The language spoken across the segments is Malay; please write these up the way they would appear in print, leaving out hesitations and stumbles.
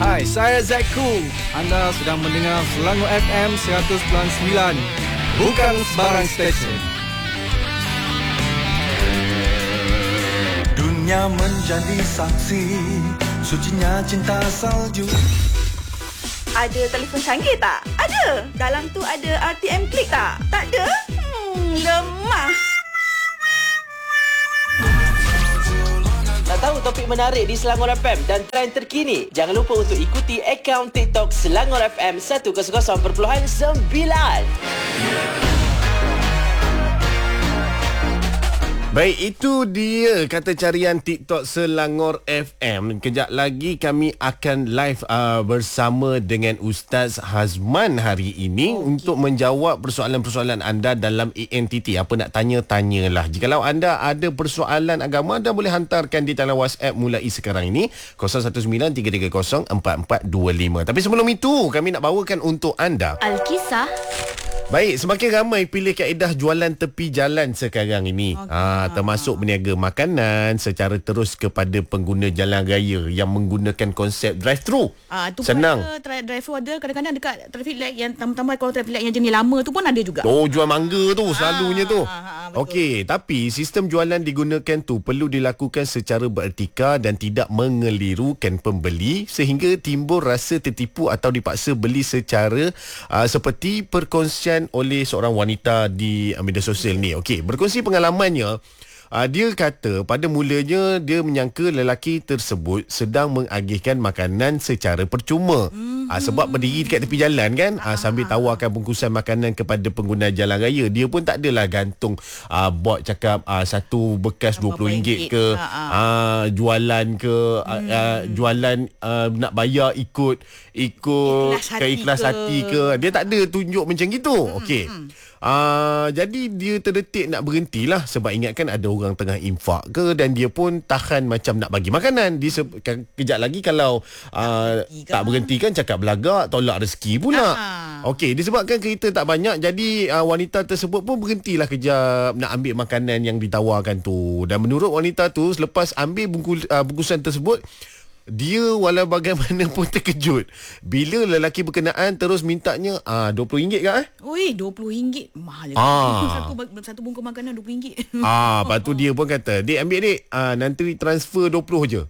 Hai, saya Zakku. Anda sedang mendengar Selangor FM 100.9. Bukan sebarang stesen. Dunia menjadi saksi sucinya cinta salju. Ada telefon canggih tak? Ada. Dalam tu ada RTM Klik tak? Tak ada? Lemah. Nak tahu topik menarik di Selangor FM dan trend terkini? Jangan lupa untuk ikuti akaun TikTok Selangor FM 100.9. Baik, itu dia kata carian TikTok Selangor FM. Kejap lagi kami akan live bersama dengan Ustaz Hazman hari ini untuk menjawab persoalan-persoalan anda dalam ENTT. Apa nak tanya-tanyalah. Jikalau anda ada persoalan agama, anda boleh hantarkan di talian WhatsApp mulai sekarang ini 0193304425. Tapi sebelum itu, kami nak bawakan untuk anda Alkisah. Baik, semakin ramai pilih kaedah jualan tepi jalan sekarang ini. Termasuk berniaga makanan secara terus kepada pengguna jalan raya yang menggunakan konsep drive-thru. Senang. Drive-thru ada kadang-kadang dekat traffic light yang tambah kalau traffic light yang jenis lama tu pun ada juga. Oh, jual mangga tu selalunya tu. Okey, tapi sistem jualan digunakan tu perlu dilakukan secara beretika dan tidak mengelirukan pembeli sehingga timbul rasa tertipu atau dipaksa beli secara seperti perkongsian oleh seorang wanita di media sosial ni. Okey, berkongsi pengalamannya. Dia kata pada mulanya dia menyangka lelaki tersebut sedang mengagihkan makanan secara percuma. Sebab berdiri dekat tepi jalan kan, sambil tawarkan bungkusan makanan kepada pengguna jalan raya. Dia pun tak adalah gantung bot cakap satu bekas RM20 ke, jualan ke, jualan nak bayar ikut ikhlas hati ke. Dia tak ada tunjuk macam gitu. Okey. Jadi dia terdetik nak berhentilah sebab ingatkan ada orang tengah infak ke, dan dia pun tahan macam nak bagi makanan. Dia kejap lagi kalau tak berhenti kan cakap belagak, tolak rezeki pula. Okey, disebabkan kereta tak banyak, jadi wanita tersebut pun berhentilah kejap nak ambil makanan yang ditawarkan tu. Dan menurut wanita tu, selepas ambil bungkusan tersebut, dia walau bagaimanapun terkejut bila lelaki berkenaan terus mintanya RM20 ke? Ui, RM20 mahal. Satu bungkus makanan RM20. Lepas tu dia pun kata, "Dek, ambil dek, nanti transfer 20 je."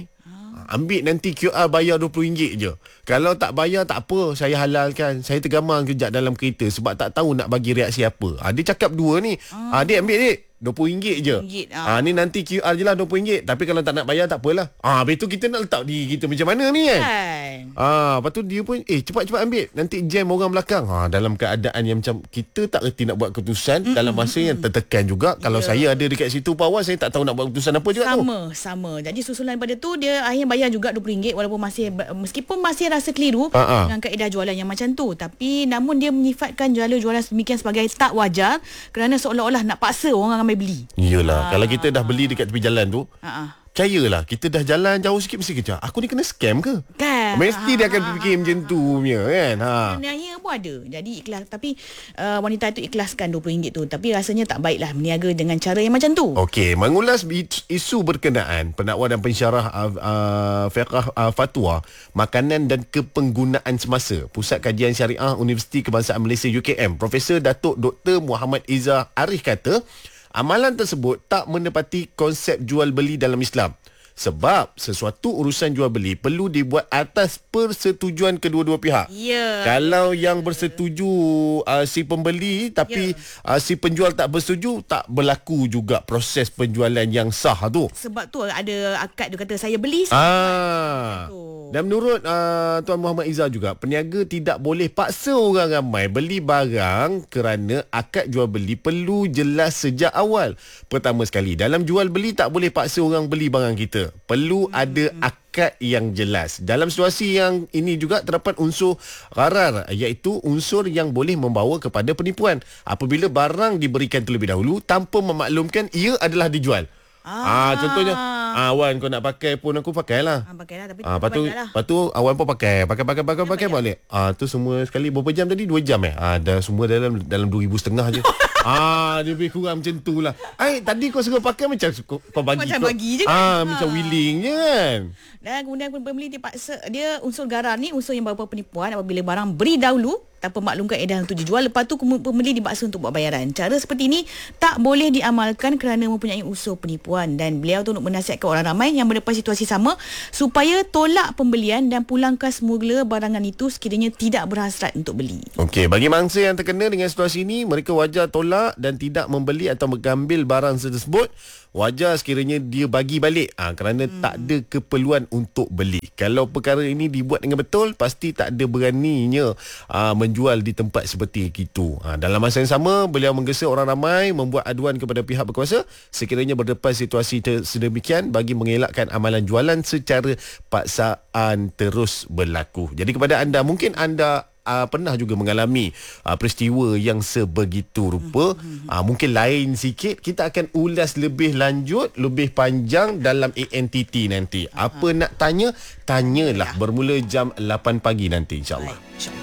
Ambil nanti QR bayar RM20 je. Kalau tak bayar tak apa, saya halalkan. Saya tergamang kejap dalam kereta sebab tak tahu nak bagi reaksi apa. Dia cakap dua ni. Dek, ambil dek, RM20 je. Ni nanti QR je lah RM20. Tapi kalau tak nak bayar tak apalah. Habis tu kita nak letak diri kita macam mana ni kan? Lepas tu dia pun cepat-cepat ambil, nanti jam orang belakang. Dalam keadaan yang macam kita tak reti nak buat keputusan, dalam masa yang tertekan juga. Kalau saya ada dekat situ pawal, saya tak tahu nak buat keputusan apa juga tu. Sama. Jadi susulan pada tu dia akhirnya bayar juga RM20 walaupun meskipun masih rasa keliru dengan kaedah jualan yang macam tu. Tapi namun dia menyifatkan jualan sedemikian sebagai tak wajar kerana seolah-olah nak paksa orang ramai beli. Iyalah, kalau kita dah beli dekat tepi jalan tu, percayalah, kita dah jalan jauh sikit mesti kejap, aku ni kena scam ke? Kan? Mesti dia akan fikir macam tu punya kan. Niaga pun ada. Jadi ikhlas, tapi wanita itu ikhlaskan RM20 tu. Tapi rasanya tak baiklah berniaga dengan cara yang macam tu. Okey, mengulas isu berkenaan pendakwah dan pensyarah fiqh fatwa makanan dan kepenggunaan semasa, Pusat Kajian Syariah Universiti Kebangsaan Malaysia UKM, Profesor Datuk Dr. Muhammad Izzah Arif kata, amalan tersebut tak menepati konsep jual beli dalam Islam. Sebab sesuatu urusan jual beli perlu dibuat atas persetujuan kedua-dua pihak. Kalau yang bersetuju si pembeli tapi si penjual tak bersetuju, tak berlaku juga proses penjualan yang sah tu. Sebab tu ada akad dia kata saya beli. Dan menurut Tuan Muhammad Izzah juga, peniaga tidak boleh paksa orang ramai beli barang kerana akad jual beli perlu jelas sejak awal. Pertama sekali, dalam jual beli tak boleh paksa orang beli barang kita. Perlu ada akad yang jelas. Dalam situasi yang ini juga terdapat unsur gharar, iaitu unsur yang boleh membawa kepada penipuan apabila barang diberikan terlebih dahulu tanpa memaklumkan ia adalah dijual. Contohnya Wan, kau nak pakai pun aku pakailah. Pakailah tapi lepas tu Awan pun pakai balik. Tu semua sekali berapa jam tadi? 2 jam dah semua dalam 2,500 je. Dia lebih kurang macam tu lah. Tadi kau suruh pakai macam kau bagi. Macam bagi je kan. Macam willing je kan. Dan kemudian pembeli dipaksa, dia unsur garar ni unsur yang berupa penipuan apabila barang beri dahulu tanpa maklumkan edaran untuk dijual, lepas tu pembeli dipaksa untuk buat bayaran. Cara seperti ini tak boleh diamalkan kerana mempunyai unsur penipuan, dan beliau tu untuk menasihatkan orang ramai yang berdepan situasi sama supaya tolak pembelian dan pulangkan semula barangan itu sekiranya tidak berhasrat untuk beli. Okey, bagi mangsa yang terkena dengan situasi ini, mereka wajar tolak dan tidak membeli atau mengambil barang tersebut. Wajar sekiranya dia bagi balik kerana tak ada keperluan untuk beli. Kalau perkara ini dibuat dengan betul, pasti tak ada beraninya menjual di tempat seperti itu. Dalam masa yang sama, beliau menggesa orang ramai membuat aduan kepada pihak berkuasa sekiranya berdepan situasi sedemikian bagi mengelakkan amalan jualan secara paksaan terus berlaku. Jadi kepada anda, mungkin anda pernah juga mengalami peristiwa yang sebegitu rupa. Mungkin lain sikit. Kita akan ulas lebih lanjut, lebih panjang dalam ANTT nanti. Apa nak tanya, tanyalah. Bermula jam 8 pagi nanti, insyaAllah.